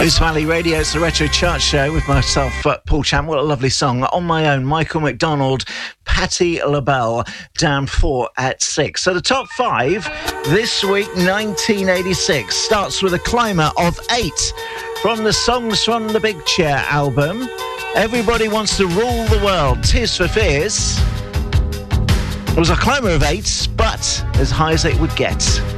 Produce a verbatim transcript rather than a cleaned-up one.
It's Valley Radio, it's the Retro Chart Show with myself, uh, Paul Champ. What a lovely song. On my own, Michael McDonald, Patti LaBelle, down four at six. So the top five this week, nineteen eighty-six, starts with a climber of eight from the Songs from the Big Chair album. Everybody Wants to Rule the World, Tears for Fears. It was a climber of eight, but as high as it would get.